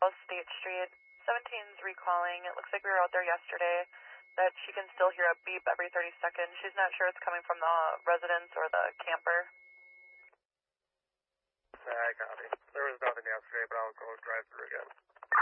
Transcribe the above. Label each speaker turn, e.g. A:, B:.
A: State Street. 17's recalling. It looks like we were out there yesterday. That she can still hear a beep every 30 seconds. She's not sure it's coming from the residence or the camper.
B: I copy. There was nothing yesterday, but I'll go drive through again.